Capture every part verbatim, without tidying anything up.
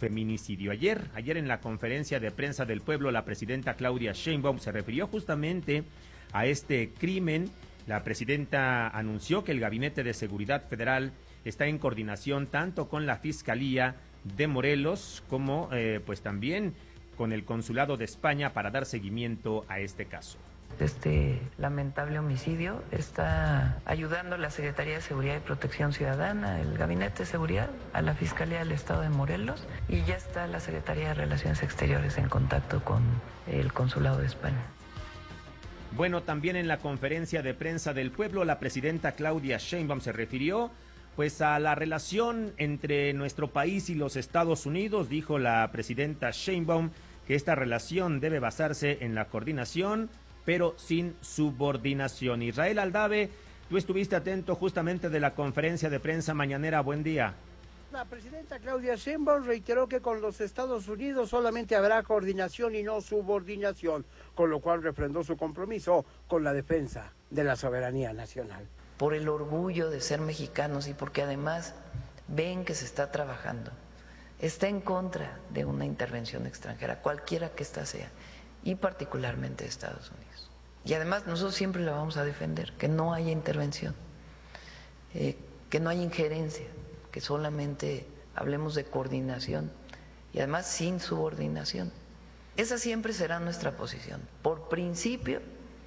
feminicidio. Ayer, ayer en la conferencia de prensa del pueblo, la presidenta Claudia Sheinbaum se refirió justamente a este crimen. La presidenta anunció que el Gabinete de Seguridad Federal está en coordinación tanto con la Fiscalía de Morelos como eh, pues también con el Consulado de España para dar seguimiento a este caso. Este lamentable homicidio está ayudando la Secretaría de Seguridad y Protección Ciudadana, el Gabinete de Seguridad, a la Fiscalía del Estado de Morelos, y ya está la Secretaría de Relaciones Exteriores en contacto con el Consulado de España. Bueno, también en la conferencia de prensa del pueblo, la presidenta Claudia Sheinbaum se refirió pues a la relación entre nuestro país y los Estados Unidos. Dijo la presidenta Sheinbaum que esta relación debe basarse en la coordinación, pero sin subordinación. Israel Aldave, tú estuviste atento justamente de la conferencia de prensa mañanera. Buen día. La presidenta Claudia Sheinbaum reiteró que con los Estados Unidos solamente habrá coordinación y no subordinación, con lo cual refrendó su compromiso con la defensa de la soberanía nacional. Por el orgullo de ser mexicanos y porque además ven que se está trabajando, está en contra de una intervención extranjera, cualquiera que ésta sea, y particularmente de Estados Unidos. Y además nosotros siempre la vamos a defender, que no haya intervención, eh, que no haya injerencia, que solamente hablemos de coordinación y además sin subordinación. Esa siempre será nuestra posición, por principio,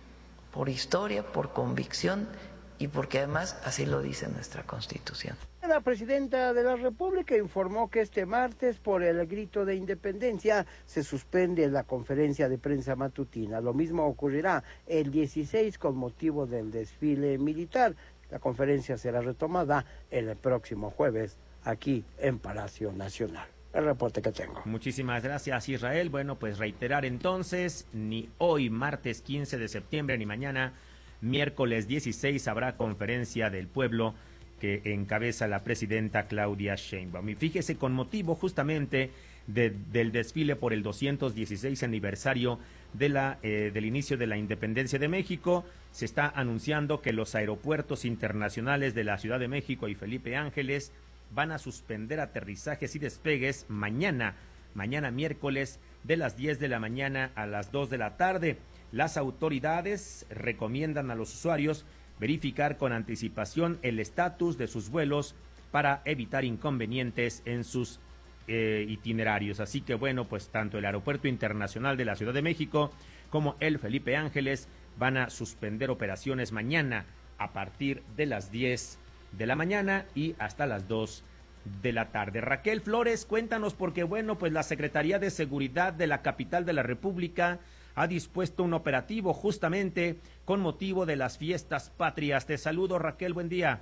por historia, por convicción y porque además así lo dice nuestra Constitución. La presidenta de la República informó que este martes, por el grito de independencia, se suspende la conferencia de prensa matutina. Lo mismo ocurrirá el dieciséis con motivo del desfile militar. La conferencia será retomada el próximo jueves aquí en Palacio Nacional. El reporte que tengo. Muchísimas gracias, Israel. Bueno, pues reiterar entonces, ni hoy, martes quince de septiembre, ni mañana, miércoles dieciséis, habrá conferencia del pueblo que encabeza la presidenta Claudia Sheinbaum. Y fíjese, con motivo justamente de, del desfile por el doscientos dieciséis aniversario de la, eh, del inicio de la independencia de México, se está anunciando que los aeropuertos internacionales de la Ciudad de México y Felipe Ángeles van a suspender aterrizajes y despegues mañana, mañana miércoles, de las diez de la mañana a las dos de la tarde. Las autoridades recomiendan a los usuarios verificar con anticipación el estatus de sus vuelos para evitar inconvenientes en sus eh, itinerarios. Así que bueno, pues tanto el Aeropuerto Internacional de la Ciudad de México como el Felipe Ángeles van a suspender operaciones mañana a partir de las diez de la mañana y hasta las dos de la tarde. Raquel Flores, cuéntanos, porque bueno, pues la Secretaría de Seguridad de la capital de la República ha dispuesto un operativo justamente con motivo de las fiestas patrias. Te saludo, Raquel, buen día.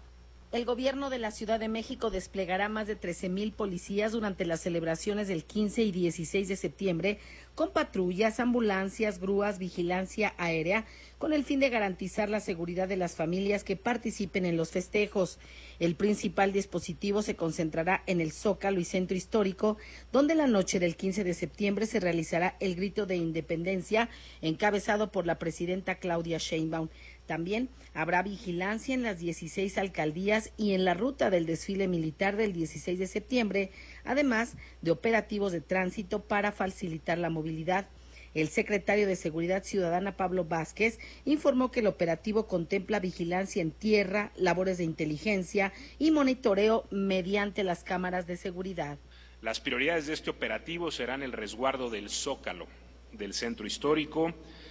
El gobierno de la Ciudad de México desplegará más de trece mil policías durante las celebraciones del quince y dieciséis de septiembre, con patrullas, ambulancias, grúas, vigilancia aérea, con el fin de garantizar la seguridad de las familias que participen en los festejos. El principal dispositivo se concentrará en el Zócalo y Centro Histórico, donde la noche del quince de septiembre se realizará el grito de independencia, encabezado por la presidenta Claudia Sheinbaum. También habrá vigilancia en las dieciséis alcaldías y en la ruta del desfile militar del dieciséis de septiembre, además de operativos de tránsito para facilitar la movilidad. El secretario de Seguridad Ciudadana, Pablo Vázquez, informó que el operativo contempla vigilancia en tierra, labores de inteligencia y monitoreo mediante las cámaras de seguridad. Las prioridades de este operativo serán el resguardo del Zócalo, del Centro Histórico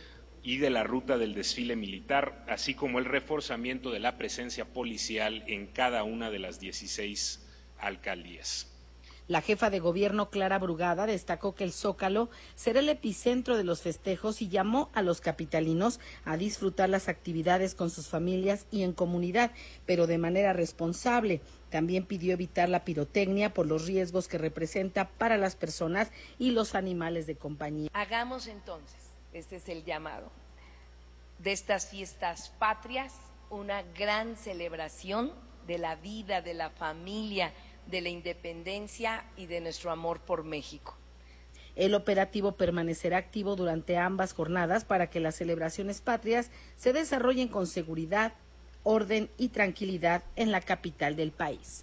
y de la ruta del desfile militar, así como el reforzamiento de la presencia policial en cada una de las dieciséis alcaldías. La jefa de gobierno, Clara Brugada, destacó que el Zócalo será el epicentro de los festejos y llamó a los capitalinos a disfrutar las actividades con sus familias y en comunidad, pero de manera responsable. También pidió evitar la pirotecnia por los riesgos que representa para las personas y los animales de compañía. Hagamos entonces, este es el llamado, de estas fiestas patrias, una gran celebración de la vida, de la familia, de la independencia y de nuestro amor por México. El operativo permanecerá activo durante ambas jornadas para que las celebraciones patrias se desarrollen con seguridad, orden y tranquilidad en la capital del país.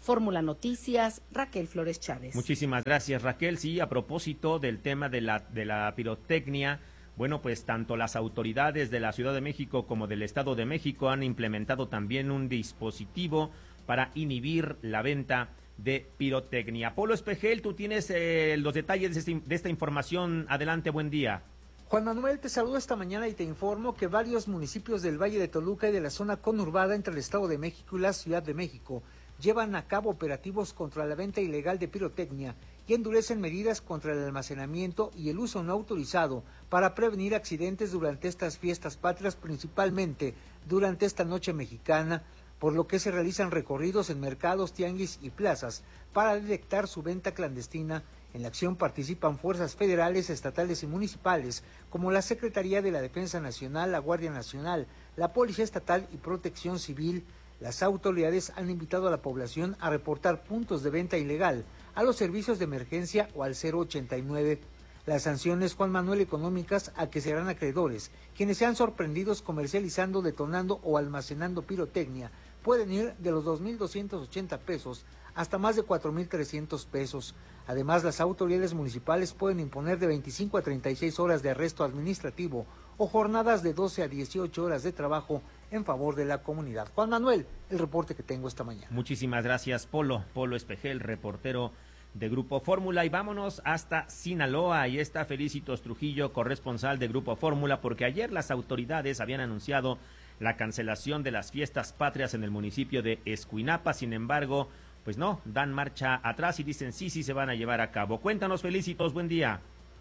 Fórmula Noticias, Raquel Flores Chávez. Muchísimas gracias, Raquel. Sí, a propósito del tema de la, de la pirotecnia, bueno, pues tanto las autoridades de la Ciudad de México como del Estado de México han implementado también un dispositivo para inhibir la venta de pirotecnia. Polo Espejel, tú tienes eh, los detalles de, este, de esta información. Adelante, buen día. Juan Manuel, te saludo esta mañana y te informo que varios municipios del Valle de Toluca y de la zona conurbada entre el Estado de México y la Ciudad de México llevan a cabo operativos contra la venta ilegal de pirotecnia y endurecen medidas contra el almacenamiento y el uso no autorizado para prevenir accidentes durante estas fiestas patrias, principalmente durante esta noche mexicana, por lo que se realizan recorridos en mercados, tianguis y plazas para detectar su venta clandestina. En la acción participan fuerzas federales, estatales y municipales, como la Secretaría de la Defensa Nacional, la Guardia Nacional, la Policía Estatal y Protección Civil. Las autoridades han invitado a la población a reportar puntos de venta ilegal a los servicios de emergencia o al cero ochenta y nueve. Las sanciones, Juan Manuel, económicas a que serán acreedores quienes sean sorprendidos comercializando, detonando o almacenando pirotecnia, pueden ir de los dos mil doscientos ochenta pesos hasta más de cuatro mil trescientos pesos. Además, las autoridades municipales pueden imponer de veinticinco a treinta y seis horas de arresto administrativo o jornadas de doce a dieciocho horas de trabajo en favor de la comunidad. Juan Manuel, el reporte que tengo esta mañana. Muchísimas gracias, Polo. Polo Espejel, reportero de Grupo Fórmula. Y vámonos hasta Sinaloa. Ahí está Felicitos Trujillo, corresponsal de Grupo Fórmula, porque ayer las autoridades habían anunciado la cancelación de las fiestas patrias en el municipio de Escuinapa. Sin embargo, pues no, dan marcha atrás y dicen sí, sí se van a llevar a cabo. Cuéntanos, Felicitos, buen día.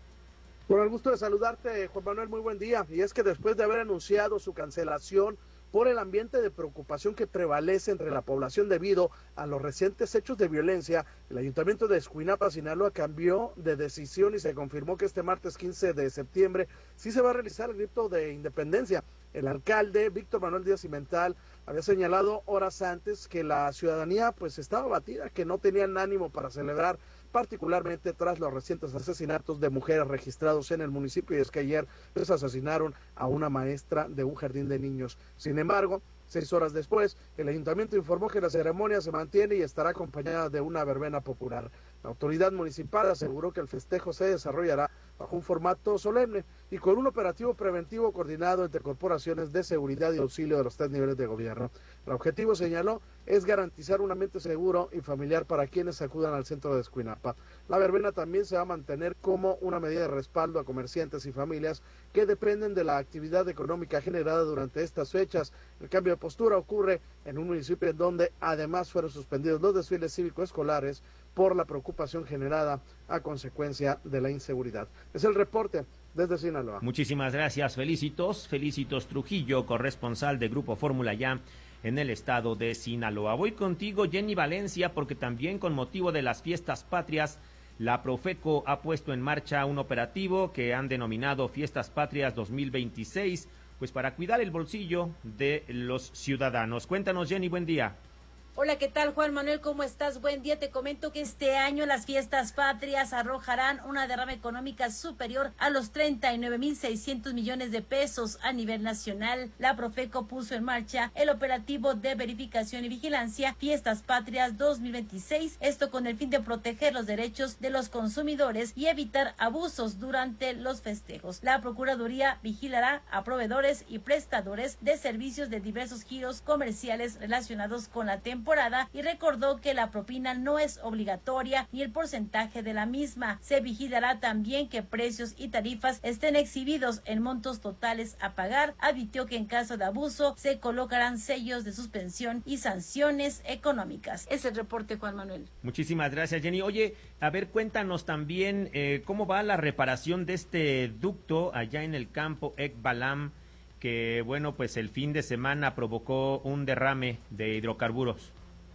Con el gusto de saludarte, Juan Manuel, muy buen día. Y es que después de haber anunciado su cancelación por el ambiente de preocupación que prevalece entre la población debido a los recientes hechos de violencia, el Ayuntamiento de Escuinapa, Sinaloa, cambió de decisión y se confirmó que este martes quince de septiembre sí se va a realizar el grito de independencia. El alcalde Víctor Manuel Díaz Cimental había señalado horas antes que la ciudadanía pues estaba abatida, que no tenían ánimo para celebrar, particularmente tras los recientes asesinatos de mujeres registrados en el municipio, y es que ayer les asesinaron a una maestra de un jardín de niños. Sin embargo, seis horas después, el ayuntamiento informó que la ceremonia se mantiene y estará acompañada de una verbena popular. La autoridad municipal aseguró que el festejo se desarrollará bajo un formato solemne y con un operativo preventivo coordinado entre corporaciones de seguridad y auxilio de los tres niveles de gobierno. El objetivo, señaló, es garantizar un ambiente seguro y familiar para quienes acudan al centro de Escuinapa. La verbena también se va a mantener como una medida de respaldo a comerciantes y familias que dependen de la actividad económica generada durante estas fechas. El cambio de postura ocurre en un municipio en donde además fueron suspendidos los desfiles cívico-escolares por la preocupación generada a consecuencia de la inseguridad. Es el reporte desde Sinaloa. Muchísimas gracias, Felicitos. Felicitos Trujillo, corresponsal de Grupo Fórmula ya en el estado de Sinaloa. Voy contigo, Jenny Valencia, porque también con motivo de las fiestas patrias, la Profeco ha puesto en marcha un operativo que han denominado Fiestas Patrias dos mil veintiséis, pues para cuidar el bolsillo de los ciudadanos. Cuéntanos, Jenny, buen día. Hola, ¿qué tal, Juan Manuel? ¿Cómo estás? Buen día. Te comento que este año las fiestas patrias arrojarán una derrama económica superior a los treinta y nueve mil seiscientos millones de pesos a nivel nacional. La Profeco puso en marcha el operativo de verificación y vigilancia Fiestas Patrias dos mil veintiséis, esto con el fin de proteger los derechos de los consumidores y evitar abusos durante los festejos. La Procuraduría vigilará a proveedores y prestadores de servicios de diversos giros comerciales relacionados con la temporada y recordó que la propina no es obligatoria ni el porcentaje de la misma. Se vigilará también que precios y tarifas estén exhibidos en montos totales a pagar. Advirtió que en caso de abuso se colocarán sellos de suspensión y sanciones económicas. Es el reporte, Juan Manuel. Muchísimas gracias, Jenny. Oye, a ver, cuéntanos también eh, cómo va la reparación de este ducto allá en el campo Ekbalam, que bueno, pues el fin de semana provocó un derrame de hidrocarburos.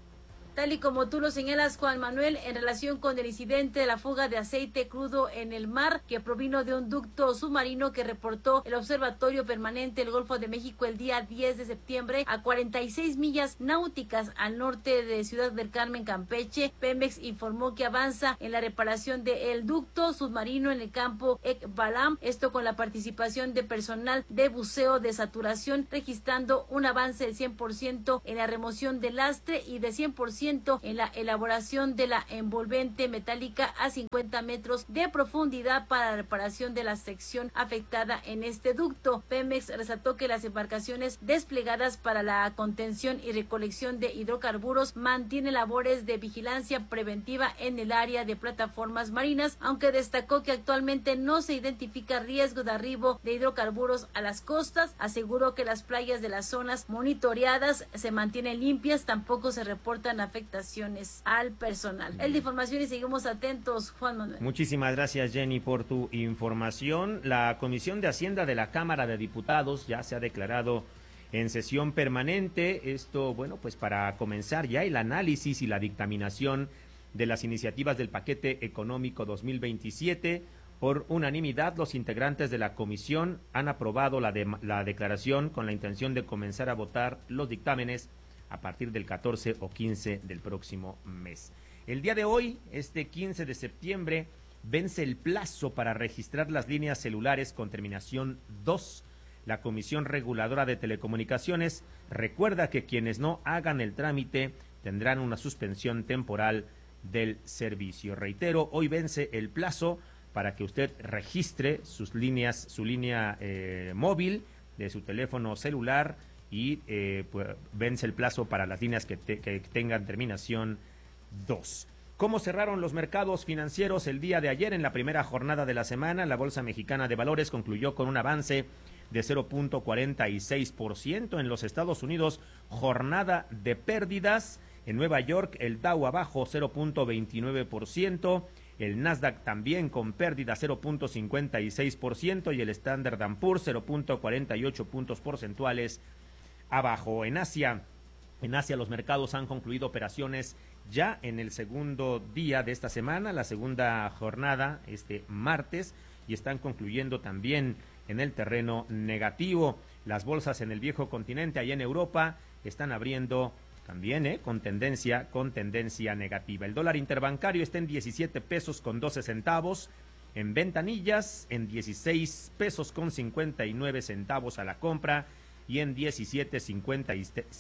Tal y como tú lo señalas, Juan Manuel, en relación con el incidente de la fuga de aceite crudo en el mar que provino de un ducto submarino que reportó el Observatorio Permanente del Golfo de México el día diez de septiembre a cuarenta y seis millas náuticas al norte de Ciudad del Carmen, Campeche. Pemex informó que avanza en la reparación del ducto submarino en el campo Ekbalam, esto con la participación de personal de buceo de saturación, registrando un avance del cien por ciento en la remoción del lastre y de cien por ciento ciento en la elaboración de la envolvente metálica a cincuenta metros de profundidad para la reparación de la sección afectada en este ducto. Pemex resaltó que las embarcaciones desplegadas para la contención y recolección de hidrocarburos mantienen labores de vigilancia preventiva en el área de plataformas marinas, aunque destacó que actualmente no se identifica riesgo de arribo de hidrocarburos a las costas. Aseguró que las playas de las zonas monitoreadas se mantienen limpias, tampoco se reportan afectaciones al personal. Es la información y seguimos atentos, Juan Manuel. Muchísimas gracias, Jenny, por tu información. La Comisión de Hacienda de la Cámara de Diputados ya se ha declarado en sesión permanente. Esto, bueno, pues para comenzar ya el análisis y la dictaminación de las iniciativas del paquete económico dos mil veintisiete. Por unanimidad, los integrantes de la comisión han aprobado la, de, la declaración con la intención de comenzar a votar los dictámenes a partir del catorce o quince del próximo mes. El día de hoy, este quince de septiembre, vence el plazo para registrar las líneas celulares con terminación dos. La Comisión Reguladora de Telecomunicaciones recuerda que quienes no hagan el trámite tendrán una suspensión temporal del servicio. Reitero, hoy vence el plazo para que usted registre sus líneas, su línea eh, móvil de su teléfono celular y eh, pues, vence el plazo para las líneas que, te, que tengan terminación dos. ¿Cómo cerraron los mercados financieros el día de ayer en la primera jornada de la semana? La Bolsa Mexicana de Valores concluyó con un avance de cero punto cuarenta y seis por ciento. En los Estados Unidos, jornada de pérdidas. En Nueva York, el Dow abajo cero punto veintinueve por ciento. El Nasdaq también con pérdida cero punto cincuenta y seis por ciento y el Standard and Poor's cero punto cuarenta y ocho puntos porcentuales abajo. En Asia, en Asia los mercados han concluido operaciones ya en el segundo día de esta semana, la segunda jornada este martes, y están concluyendo también en el terreno negativo. Las bolsas en el viejo continente, allá en Europa, están abriendo también eh, con tendencia con tendencia negativa. El dólar interbancario está en diecisiete pesos con doce centavos, en ventanillas en dieciséis pesos con cincuenta y nueve centavos a la compra y en diecisiete cincuenta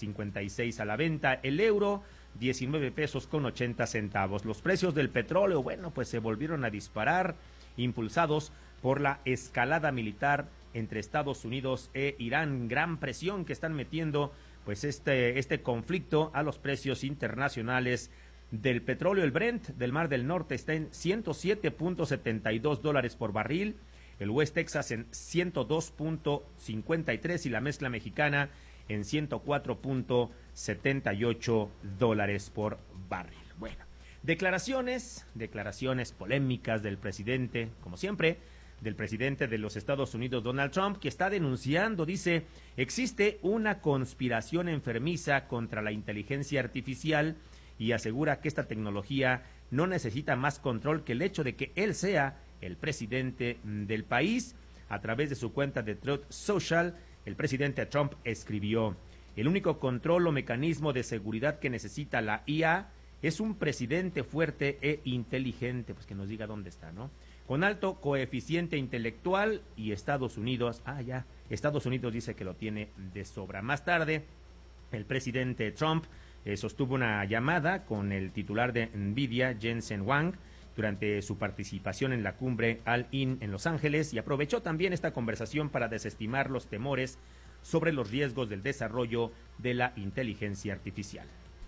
y seis a la venta. El euro diecinueve pesos con ochenta centavos. Los precios del petróleo, bueno, pues se volvieron a disparar, impulsados por la escalada militar entre Estados Unidos e Irán. Gran presión que están metiendo pues este, este conflicto a los precios internacionales del petróleo. El Brent del Mar del Norte está en ciento siete punto setenta y dos dólares por barril, el West Texas en ciento dos punto cincuenta y tres y la mezcla mexicana en ciento cuatro punto setenta y ocho dólares por barril. Bueno, declaraciones, declaraciones polémicas del presidente, como siempre, del presidente de los Estados Unidos, Donald Trump, que está denunciando, dice, existe una conspiración enfermiza contra la inteligencia artificial y asegura que esta tecnología no necesita más control que el hecho de que él sea el presidente del país. A través de su cuenta de Truth Social, el presidente Trump escribió, el único control o mecanismo de seguridad que necesita la I A es un presidente fuerte e inteligente, pues que nos diga dónde está, ¿no? Con alto coeficiente intelectual y Estados Unidos, ah ya, Estados Unidos dice que lo tiene de sobra. Más tarde, el presidente Trump eh, sostuvo una llamada con el titular de Nvidia, Jensen Huang, durante su participación en la cumbre All-In en Los Ángeles, y aprovechó también esta conversación para desestimar los temores sobre los riesgos del desarrollo de la inteligencia artificial.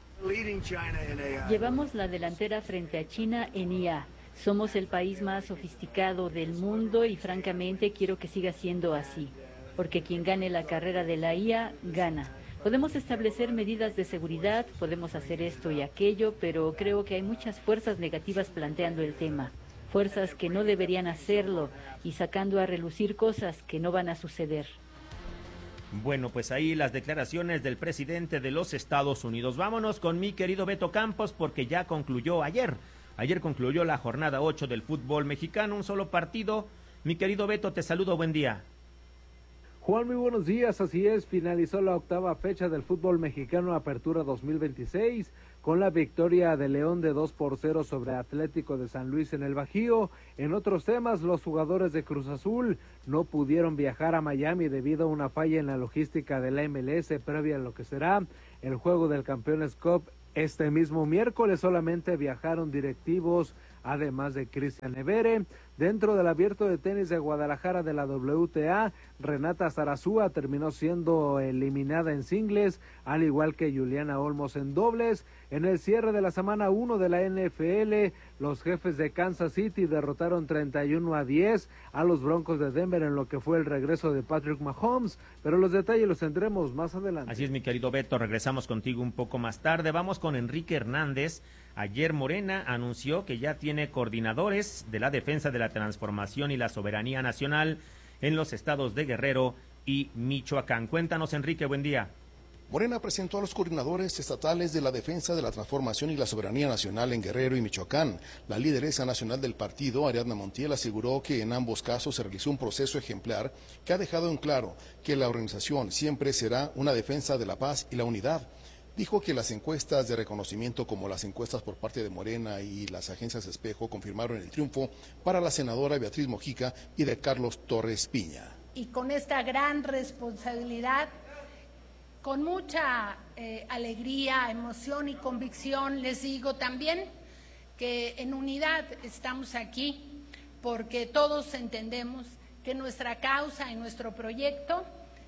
Llevamos la delantera frente a China en I A. Somos el país más sofisticado del mundo y francamente quiero que siga siendo así, porque quien gane la carrera de la I A, gana. Podemos establecer medidas de seguridad, podemos hacer esto y aquello, pero creo que hay muchas fuerzas negativas planteando el tema. Fuerzas que no deberían hacerlo y sacando a relucir cosas que no van a suceder. Bueno, pues ahí las declaraciones del presidente de los Estados Unidos. Vámonos con mi querido Beto Campos, porque ya concluyó ayer. Ayer concluyó la jornada ocho del fútbol mexicano, un solo partido. Mi querido Beto, te saludo, buen día. Juan, muy buenos días, así es, finalizó la octava fecha del fútbol mexicano Apertura dos mil veintiséis, con la victoria de León de dos por cero sobre Atlético de San Luis en el Bajío. En otros temas, los jugadores de Cruz Azul no pudieron viajar a Miami debido a una falla en la logística de la M L S previa a lo que será el juego del Campeones Cup Este mismo miércoles solamente viajaron directivos, además de Cristian Evere. Dentro del abierto de tenis de Guadalajara de la W T A, Renata Zarazúa terminó siendo eliminada en singles, al igual que Juliana Olmos en dobles. En el cierre de la semana uno de la N F L, los Jefes de Kansas City derrotaron treinta y uno a diez a los Broncos de Denver en lo que fue el regreso de Patrick Mahomes, pero los detalles los tendremos más adelante. Así es, mi querido Beto, regresamos contigo un poco más tarde. Vamos con Enrique Hernández. Ayer Morena anunció que ya tiene coordinadores de la defensa de la transformación y la soberanía nacional en los estados de Guerrero y Michoacán. Cuéntanos, Enrique, buen día. Morena presentó a los coordinadores estatales de la defensa de la transformación y la soberanía nacional en Guerrero y Michoacán. La lideresa nacional del partido, Ariadna Montiel, aseguró que en ambos casos se realizó un proceso ejemplar que ha dejado en claro que la organización siempre será una defensa de la paz y la unidad. Dijo que las encuestas de reconocimiento, como las encuestas por parte de Morena y las agencias Espejo, confirmaron el triunfo para la senadora Beatriz Mojica y de Carlos Torres Piña. Y con esta gran responsabilidad, con mucha eh, alegría, emoción y convicción, les digo también que en unidad estamos aquí porque todos entendemos que nuestra causa y nuestro proyecto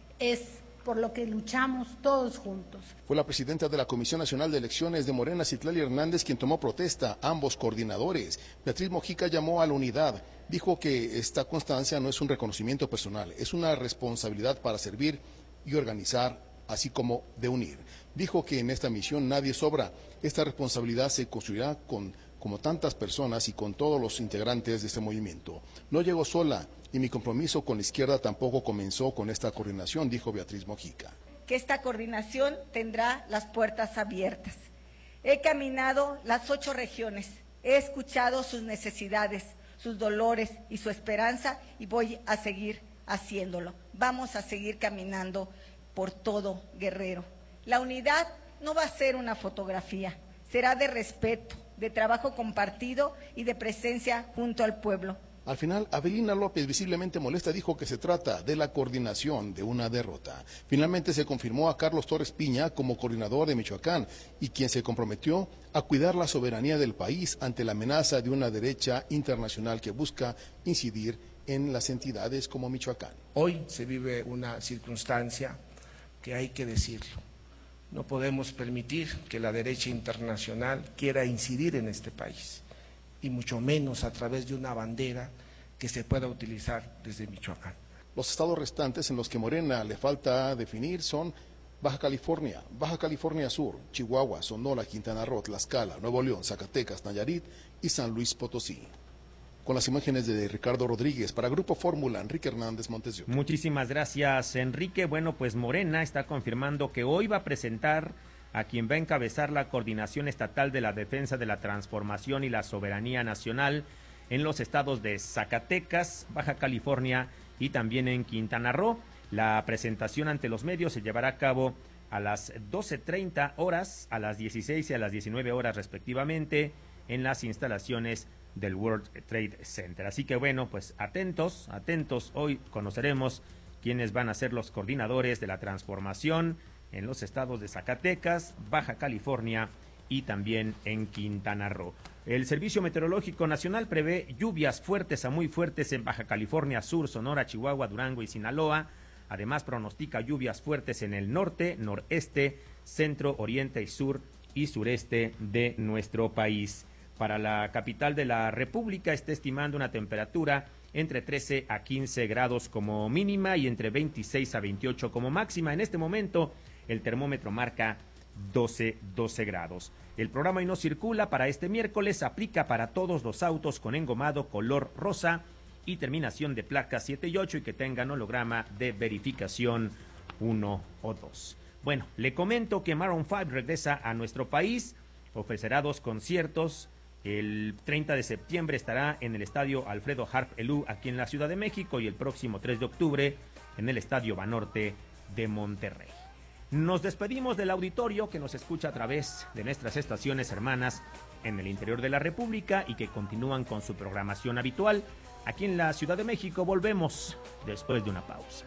es por lo que luchamos todos juntos. Fue la presidenta de la Comisión Nacional de Elecciones de Morena, Citlali Hernández, quien tomó protesta a ambos coordinadores. Beatriz Mojica llamó a la unidad. Dijo que esta constancia no es un reconocimiento personal, es una responsabilidad para servir y organizar, así como de unir. Dijo que en esta misión nadie sobra. Esta responsabilidad se construirá con como tantas personas y con todos los integrantes de este movimiento. No llego sola y mi compromiso con la izquierda tampoco comenzó con esta coordinación, dijo Beatriz Mojica. Que esta coordinación tendrá las puertas abiertas. He caminado las ocho regiones, he escuchado sus necesidades, sus dolores y su esperanza y voy a seguir haciéndolo. Vamos a seguir caminando por todo Guerrero. La unidad no va a ser una fotografía, será de respeto, de trabajo compartido y de presencia junto al pueblo. Al final, Avelina López, visiblemente molesta, dijo que se trata de la coordinación de una derrota. Finalmente se confirmó a Carlos Torres Piña como coordinador de Michoacán y quien se comprometió a cuidar la soberanía del país ante la amenaza de una derecha internacional que busca incidir en las entidades como Michoacán. Hoy se vive una circunstancia que hay que decirlo. No podemos permitir que la derecha internacional quiera incidir en este país, y mucho menos a través de una bandera que se pueda utilizar desde Michoacán. Los estados restantes en los que Morena le falta definir son Baja California, Baja California Sur, Chihuahua, Sonora, Quintana Roo, Tlaxcala, Nuevo León, Zacatecas, Nayarit y San Luis Potosí. Con las imágenes de Ricardo Rodríguez, para Grupo Fórmula, Enrique Hernández Montes. Muchísimas gracias, Enrique. Bueno, pues Morena está confirmando que hoy va a presentar a quien va a encabezar la Coordinación Estatal de la Defensa de la Transformación y la Soberanía Nacional en los estados de Zacatecas, Baja California y también en Quintana Roo. La presentación ante los medios se llevará a cabo a las doce treinta horas, a las dieciséis y a las diecinueve horas respectivamente, en las instalaciones del World Trade Center. Así que bueno, pues atentos, atentos, hoy conoceremos quiénes van a ser los coordinadores de la transformación en los estados de Zacatecas, Baja California y también en Quintana Roo. El Servicio Meteorológico Nacional prevé lluvias fuertes a muy fuertes en Baja California Sur, Sonora, Chihuahua, Durango y Sinaloa. Además pronostica lluvias fuertes en el norte, noreste, centro, oriente y sur y sureste de nuestro país. Para la capital de la República está estimando una temperatura entre trece a quince grados como mínima y entre veintiséis a veintiocho como máxima. En este momento el termómetro marca doce, doce grados. El programa Hoy No Circula para este miércoles aplica para todos los autos con engomado color rosa y terminación de placas siete y ocho y que tengan holograma de verificación uno o dos. Bueno, le comento que Maroon cinco regresa a nuestro país, ofrecerá dos conciertos. El treinta de septiembre estará en el estadio Alfredo Harp Elú aquí en la Ciudad de México y el próximo tres de octubre en el estadio Banorte de Monterrey. Nos despedimos del auditorio que nos escucha a través de nuestras estaciones hermanas en el interior de la República y que continúan con su programación habitual. Aquí en la Ciudad de México volvemos después de una pausa.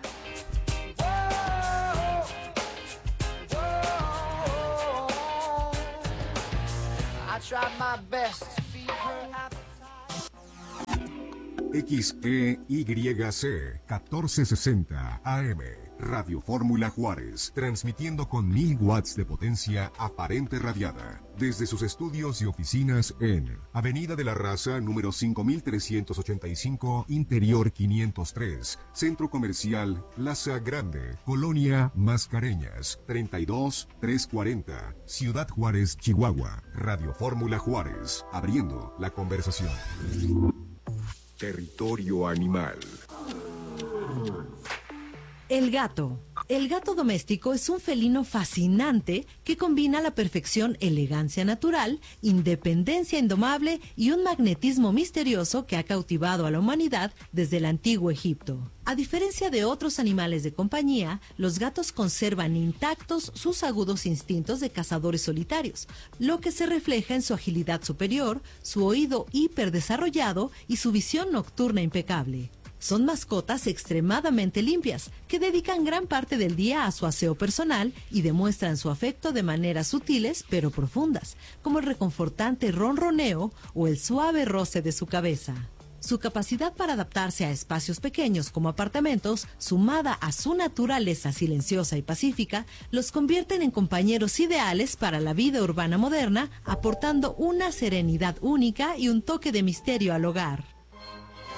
X E Y C catorce sesenta A M, Radio Fórmula Juárez, transmitiendo con mil watts de potencia aparente radiada, desde sus estudios y oficinas en Avenida de la Raza, número cinco mil trescientos ochenta y cinco, Interior quinientos tres, Centro Comercial Plaza Grande, Colonia Mascareñas, treinta y dos trescientos cuarenta, Ciudad Juárez, Chihuahua. Radio Fórmula Juárez, abriendo la conversación. Territorio Animal. El gato. El gato doméstico es un felino fascinante que combina a la perfección elegancia natural, independencia indomable y un magnetismo misterioso que ha cautivado a la humanidad desde el antiguo Egipto. A diferencia de otros animales de compañía, los gatos conservan intactos sus agudos instintos de cazadores solitarios, lo que se refleja en su agilidad superior, su oído hiperdesarrollado y su visión nocturna impecable. Son mascotas extremadamente limpias, que dedican gran parte del día a su aseo personal y demuestran su afecto de maneras sutiles pero profundas, como el reconfortante ronroneo o el suave roce de su cabeza. Su capacidad para adaptarse a espacios pequeños como apartamentos, sumada a su naturaleza silenciosa y pacífica, los convierten en compañeros ideales para la vida urbana moderna, aportando una serenidad única y un toque de misterio al hogar.